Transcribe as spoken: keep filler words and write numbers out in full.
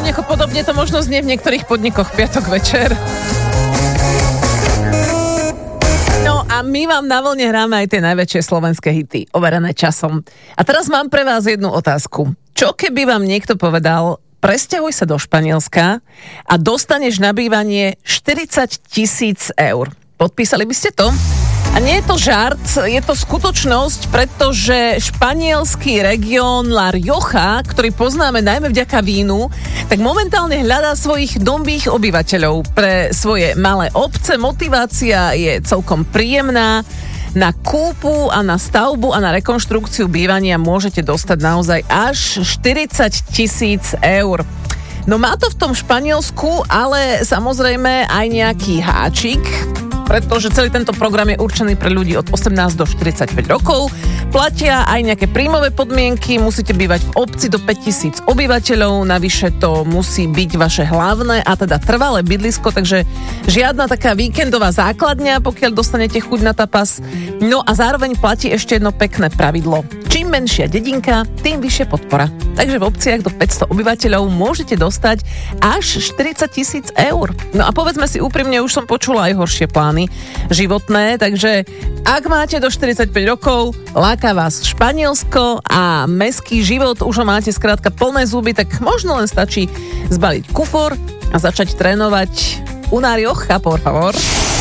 ponieku podobne to možno znie v niektorých podnikoch v piatok večer. No a my vám na vlne hráme aj tie najväčšie slovenské hity, overené časom. A teraz mám pre vás jednu otázku. Čo keby vám niekto povedal, presťahuj sa do Španielska a dostaneš na bývanie štyridsať tisíc eur. Podpísali by ste to? A nie je to žart, je to skutočnosť, pretože španielský región La Rioja, ktorý poznáme najmä vďaka vínu, tak momentálne hľadá svojich nových obyvateľov pre svoje malé obce. Motivácia je celkom príjemná. Na kúpu a na stavbu a na rekonštrukciu bývania môžete dostať naozaj až štyridsať tisíc eur. No má to v tom Španielsku, ale samozrejme aj nejaký háčik, pretože celý tento program je určený pre ľudí od osemnásť do štyridsaťpäť rokov. Platia aj nejaké príjmové podmienky, musíte bývať v obci do päťtisíc obyvateľov, navyše to musí byť vaše hlavné a teda trvalé bydlisko, takže žiadna taká víkendová základňa, pokiaľ dostanete chuť na tapas. No a zároveň platí ešte jedno pekné pravidlo. Čím menšia dedinka, tým vyššia podpora. Takže v obciach do päťsto obyvateľov môžete dostať až štyridsať tisíc eur. No a povedzme si úprimne, už som počula aj horšie plány životné, takže ak máte do štyridsaťpäť rokov, láka vás Španielsko a mestský život, už ho máte skrátka plné zuby, tak možno len stačí zbaliť kufor a začať trénovať una Rioja, por favor.